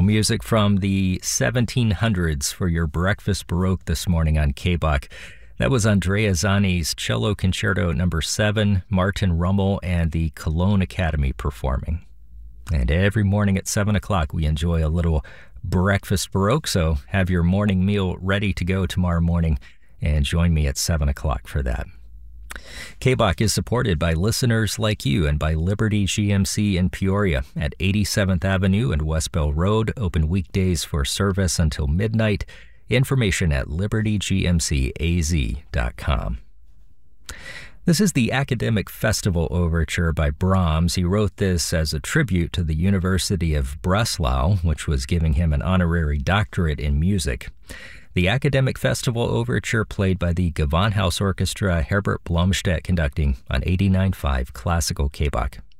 music from the 1700s for your breakfast Baroque this morning on K-Bach. That was Andrea Zani's Cello Concerto No. 7, Martin Rummel, and the Cologne Academy performing. And every morning at 7 o'clock, we enjoy a little breakfast Baroque, so have your morning meal ready to go tomorrow morning, and join me at 7 o'clock for that. K-Bach is supported by listeners like you and by Liberty GMC in Peoria at 87th Avenue and West Bell Road, open weekdays for service until midnight. Information at libertygmcaz.com. This is the Academic Festival Overture by Brahms. He wrote this as a tribute to the University of Breslau, which was giving him an honorary doctorate in music. The Academic Festival Overture played by the Gewandhaus Orchestra, Herbert Blomstedt conducting on 89.5 Classical K-Bach.